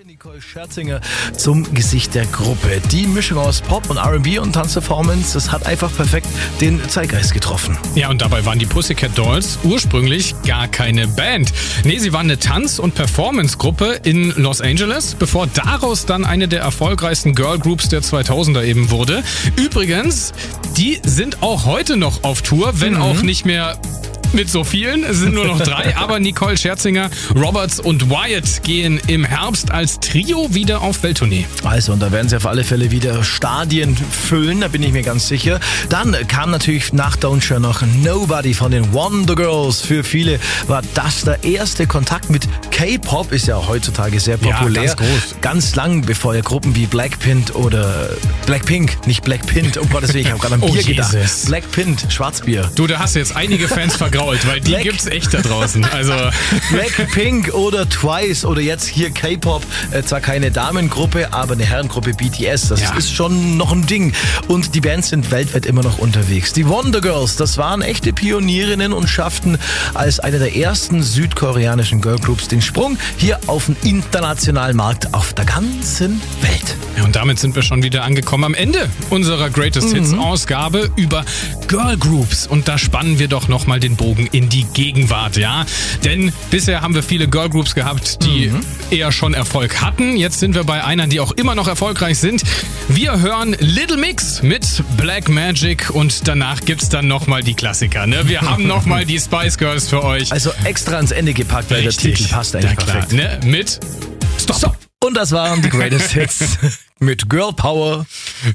Nicole Scherzinger zum Gesicht der Gruppe. Die Mischung aus Pop und R&B und Tanzperformance, das hat einfach perfekt den Zeitgeist getroffen. Ja, und dabei waren die Pussycat Dolls ursprünglich gar keine Band. Nee, sie waren eine Tanz- und Performance-Gruppe in Los Angeles, bevor daraus dann eine der erfolgreichsten Girlgroups der 2000er eben wurde. Übrigens, die sind auch heute noch auf Tour, wenn auch nicht mehr mit so vielen, es sind nur noch 3, aber Nicole Scherzinger, Roberts und Wyatt gehen im Herbst als Trio wieder auf Welttournee. Also, und da werden sie auf alle Fälle wieder Stadien füllen, da bin ich mir ganz sicher. Dann kam natürlich nach Don't Share noch Nobody von den Wonder Girls. Für viele war das der erste Kontakt mit K-Pop, ist ja auch heutzutage sehr populär. Ja, ganz groß. Ganz lang, bevor ja Gruppen wie Blackpink, nicht Blackpink, um Gottes Willen, ich habe gerade an Bier gedacht. Blackpink, Schwarzbier. Du, da hast du jetzt einige Fans vergrault, weil die gibt's echt da draußen. Also Blackpink oder Twice oder jetzt hier K-Pop, zwar keine Damengruppe, aber eine Herrengruppe BTS, das ist schon noch ein Ding. Und die Bands sind weltweit immer noch unterwegs. Die Wonder Girls, das waren echte Pionierinnen und schafften als eine der ersten südkoreanischen Girlgroups den Sprung hier auf den internationalen Markt auf der ganzen Welt. Ja, und damit sind wir schon wieder angekommen am Ende unserer Greatest Hits Ausgabe über Girlgroups. Und da spannen wir doch nochmal den Bogen in die Gegenwart, ja. Denn bisher haben wir viele Girlgroups gehabt, die eher schon Erfolg hatten. Jetzt sind wir bei einer, die auch immer noch erfolgreich sind. Wir hören Little Mix mit Black Magic und danach gibt's dann nochmal die Klassiker, ne? Wir haben nochmal die Spice Girls für euch. Also extra ans Ende gepackt, weil der Titel passt eigentlich perfekt. Ne? Mit Stop. Und das waren die Greatest Hits mit Girl Power.